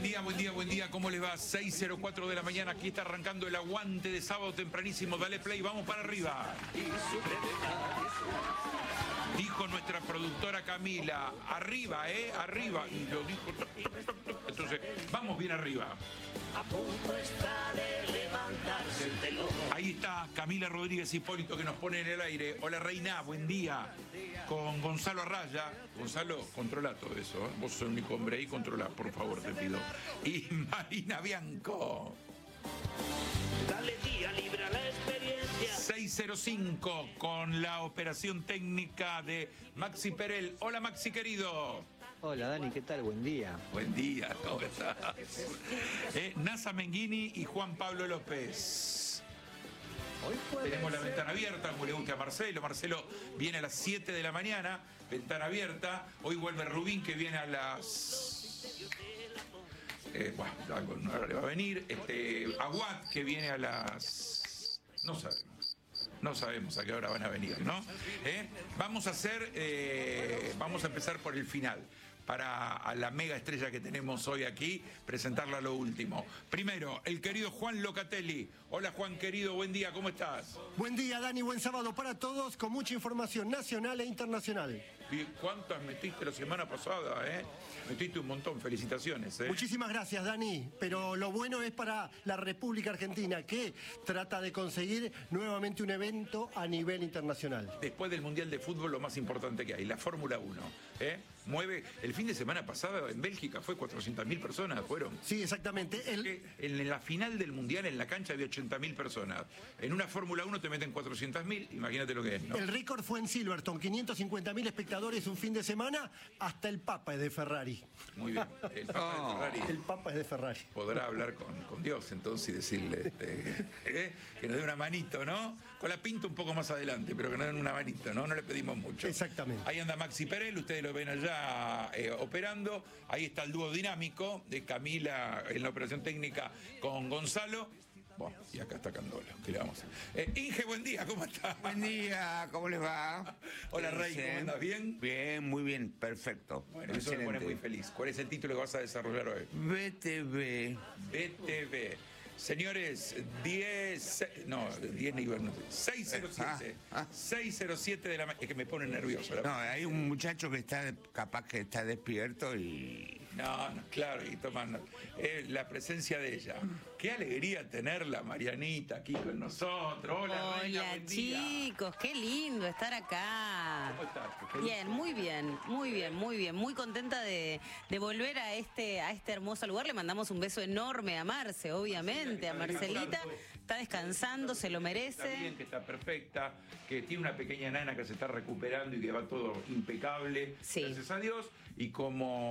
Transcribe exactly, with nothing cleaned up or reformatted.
día, buen día, buen día. ¿Cómo les va? seis cero cuatro de la mañana. Aquí está arrancando el aguante de sábado tempranísimo. Dale play, vamos para arriba. Dijo nuestra productora Camila, arriba, ¿eh? Arriba. Y lo dijo. Entonces, vamos bien arriba. A punto está de levantarse el telón. Ahí está Camila Rodríguez Hipólito que nos pone en el aire. Hola Reina, buen día. Con Gonzalo Arraya. Gonzalo, controla todo eso, ¿eh? Vos sos el único hombre ahí, controla, por favor, te pido. Y Marina Bianco. Dale día, libra la experiencia. seis cero cinco con la operación técnica de Maxi Perel. Hola Maxi querido. Hola Dani, ¿qué tal? Buen día. Buen día, ¿cómo estás? Eh, Nasa Menghini y Juan Pablo López. Hoy Tenemos la ventana abierta, como le gusta a Marcelo. Marcelo viene a las siete de la mañana, ventana abierta. Hoy vuelve Rubín, que viene a las... Eh, bueno, algo no le va a venir. Este, Aguad, que viene a las... No sabemos. No sabemos a qué hora van a venir, ¿no? ¿Eh? Vamos a hacer... Eh, vamos a empezar por el final. Para a la mega estrella que tenemos hoy aquí, presentarla a lo último. Primero, el querido Juan Locatelli. Hola Juan querido, buen día, ¿cómo estás? Buen día Dani, buen sábado para todos, con mucha información nacional e internacional. ¿Y cuántas metiste la semana pasada, eh? Metiste un montón, felicitaciones, eh. Muchísimas gracias Dani, pero lo bueno es para la República Argentina, que trata de conseguir nuevamente un evento a nivel internacional. Después del Mundial de Fútbol, lo más importante que hay, la Fórmula uno, ¿eh? Mueve, el fin de semana pasado en Bélgica fue cuatrocientas mil personas, ¿fueron? Sí, exactamente. El... En la final del Mundial, en la cancha, había ochenta mil personas. En una Fórmula uno te meten cuatrocientas mil, imagínate lo que es, ¿no? El récord fue en Silverstone, quinientos cincuenta mil espectadores un fin de semana, hasta el Papa es de Ferrari. Muy bien, el Papa oh, de Ferrari. El Papa es de Ferrari. Podrá hablar con, con Dios entonces y decirle este, ¿eh? que nos dé una manito, ¿no? Con la pinta un poco más adelante, pero que nos den una manito, ¿no? No le pedimos mucho. Exactamente. Ahí anda Maxi Perel, ustedes lo ven allá eh, operando. Ahí está el dúo dinámico de Camila en la operación técnica con Gonzalo. Bueno, y acá está Candolo, ¿qué le vamos a hacer? Eh, Inge, buen día, ¿cómo estás? Buen día, ¿cómo les va? Hola Rey, ¿cómo andas? ¿Bien? Bien, muy bien, perfecto. Bueno, eso me pone muy feliz. ¿Cuál es el título que vas a desarrollar hoy? B T V. B T V. Señores, diez, no, diez ni no, seis cero siete, ah, ah. seis cero siete de la mañana, es que me pone nervioso. No, hay un muchacho que está, capaz que está despierto y... No, no, claro, y tomando eh, la presencia de ella. Qué alegría tenerla, Marianita, aquí con nosotros. Hola, Hola, Reina, buen día. chicos, qué lindo estar acá. ¿Cómo estás? Bien, muy bien, muy bien, muy bien. Muy contenta de, de volver a este, a este hermoso lugar. Le mandamos un beso enorme a Marce, obviamente, a Marcelita. Está descansando, se lo merece. Está bien, que está perfecta, que tiene una pequeña nana que se está recuperando y que va todo impecable. Sí. Gracias a Dios. Y como